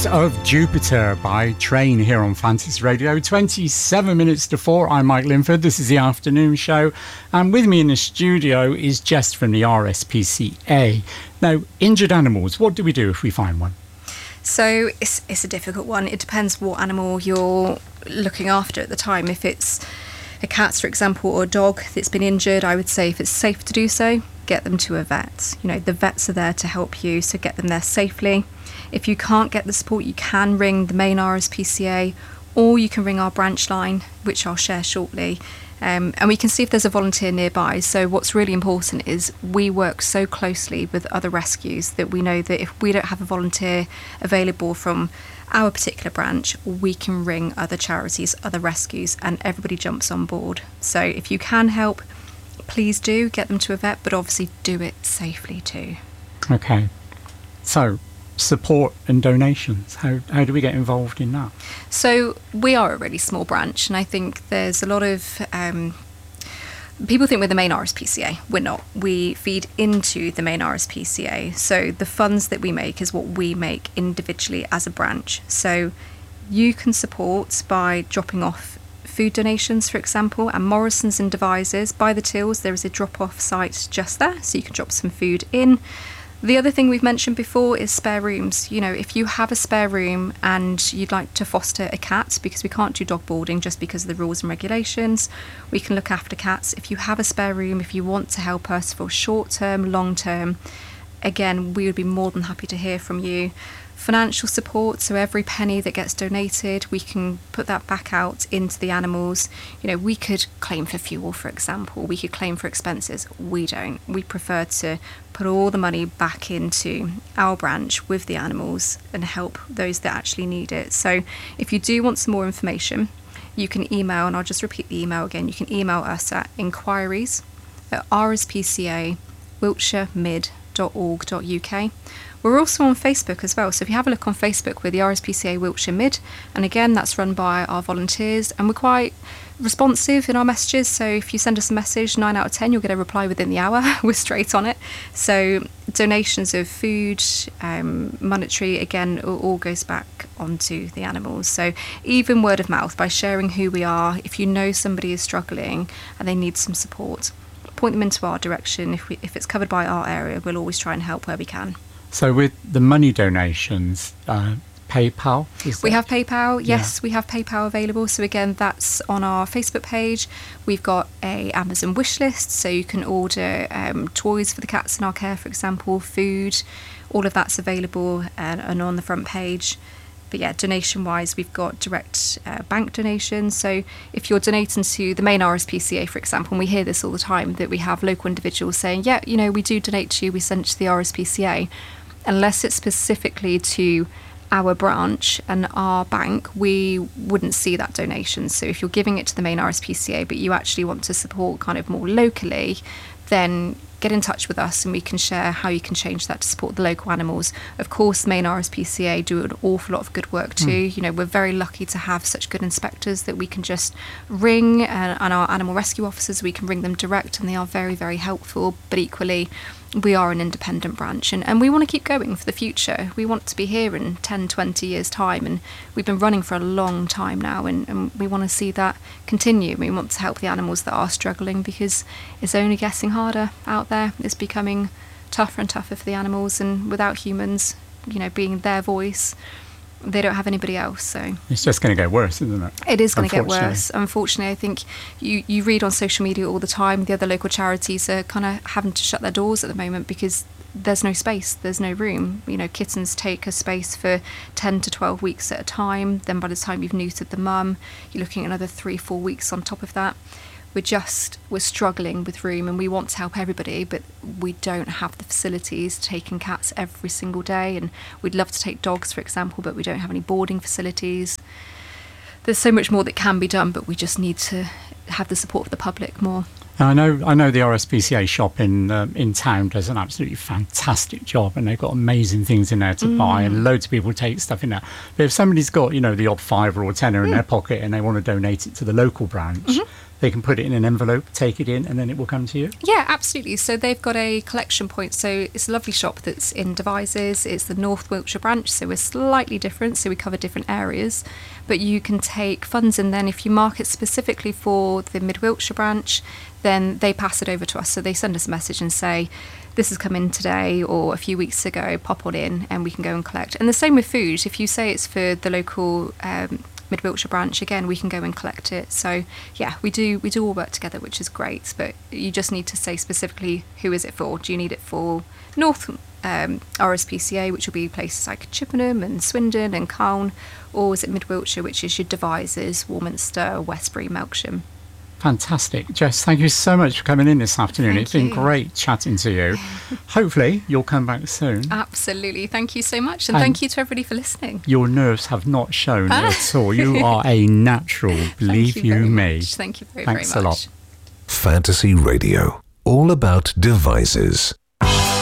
Ghost of Jupiter by Train here on Fantasy Radio. 27 minutes to 4. I'm Mike Linford. This is the afternoon show. And with me in the studio is Jess from the RSPCA. Now, injured animals, what do we do if we find one? So it's a difficult one. It depends what animal you're looking after at the time. If it's a cat, for example, or a dog that's been injured, I would say if it's safe to do so, get them to a vet. You know, the vets are there to help you, so get them there safely. If you can't get the support, you can ring the main RSPCA, or you can ring our branch line, which I'll share shortly. And we can see if there's a volunteer nearby. So what's really important is we work so closely with other rescues that we know that if we don't have a volunteer available from our particular branch, we can ring other charities, other rescues, and everybody jumps on board. So if you can help, please do get them to a vet, but obviously do it safely too. Okay. So support and donations, how do we get involved in that? So we are a really small branch, and I think there's a lot of people think we're the main RSPCA. We're not. We feed into the main RSPCA, so the funds that we make is what we make individually as a branch. So you can support by dropping off food donations, for example, and Morrison's and Devizes by the tills there is a drop-off site just there, so you can drop some food in. The other thing we've mentioned before is spare rooms. You know, if you have a spare room and you'd like to foster a cat, because we can't do dog boarding just because of the rules and regulations, we can look after cats. If you have a spare room, if you want to help us for short term, long term, again, we would be more than happy to hear from you. Financial support, so every penny that gets donated, we can put that back out into the animals. You know, we could claim for fuel, for example. We could claim for expenses. We don't. We prefer to put all the money back into our branch with the animals and help those that actually need it. So if you do want some more information, you can email, and I'll just repeat the email again. You can email us at inquiries@rspca.wiltshiremid.org.uk. We're also on Facebook as well, so if you have a look on Facebook, we're the RSPCA Wiltshire Mid, and again, that's run by our volunteers, and we're quite responsive in our messages, so if you send us a message, 9 out of 10, you'll get a reply within the hour. We're straight on it. So donations of food, monetary, again, all goes back onto the animals. So even word of mouth, by sharing who we are, if you know somebody is struggling and they need some support, point them into our direction. If it's covered by our area, we'll always try and help where we can. So with the money donations, PayPal? We have PayPal, yes, we have PayPal available. So again, that's on our Facebook page. We've got a Amazon wish list, so you can order toys for the cats in our care, for example, food, all of that's available and on the front page. But yeah, donation-wise, we've got direct bank donations. So if you're donating to the main RSPCA, for example, and we hear this all the time, that we have local individuals saying, yeah, you know, we do donate to you, we send it to the RSPCA. Unless it's specifically to our branch and our bank, we wouldn't see that donation. So if you're giving it to the main RSPCA, but you actually want to support kind of more locally, then get in touch with us and we can share how you can change that to support the local animals. Of course, main RSPCA do an awful lot of good work too. You know, we're very lucky to have such good inspectors that we can just ring, and our animal rescue officers, we can ring them direct, and they are very, very helpful. But equally, we are an independent branch, and we want to keep going for the future. We want to be here in 10, 20 years' time, and we've been running for a long time now, and we want to see that continue. We want to help the animals that are struggling, because it's only getting harder out there. It's becoming tougher and tougher for the animals, and without humans, you know, being their voice, they don't have anybody else. So it's just going to get worse, isn't it? It is going to get worse. Unfortunately, I think you read on social media all the time, the other local charities are kind of having to shut their doors at the moment because there's no space, there's no room. You know, kittens take a space for 10 to 12 weeks at a time. Then by the time you've neutered the mum, you're looking at another 3-4 weeks on top of that. We're struggling with room, and we want to help everybody, but we don't have the facilities to take in cats every single day, and we'd love to take dogs, for example, but we don't have any boarding facilities. There's so much more that can be done, but we just need to have the support of the public more. I know the RSPCA shop in town does an absolutely fantastic job, and they've got amazing things in there to buy, and loads of people take stuff in there. But if somebody's got, you know, the odd £5 or £10 in their pocket and they want to donate it to the local branch, they can put it in an envelope, take it in, and then it will come to you? Yeah, absolutely. So they've got a collection point. So it's a lovely shop that's in Devizes. It's the North Wiltshire branch, so we're slightly different. So we cover different areas. But you can take funds, and then if you mark it specifically for the Mid Wiltshire branch, then they pass it over to us. So they send us a message and say, this has come in today or a few weeks ago, pop on in and we can go and collect. And the same with food. If you say it's for the local Mid Wiltshire branch, again, we can go and collect it. So yeah, we do all work together, which is great. But you just need to say specifically who is it for. Do you need it for North RSPCA, which will be places like Chippenham and Swindon and Calne, or is it Mid Wiltshire, which is your Devizes, Warminster, Westbury, Melksham? Fantastic. Jess, thank you so much for coming in this afternoon. It's been great chatting to you. Hopefully you'll come back soon. Absolutely. Thank you so much. And thank you to everybody for listening. Your nerves have not shown at all. You are a natural, believe you me. Thank you very much. Thanks a lot. Fantasy Radio, all about Devizes.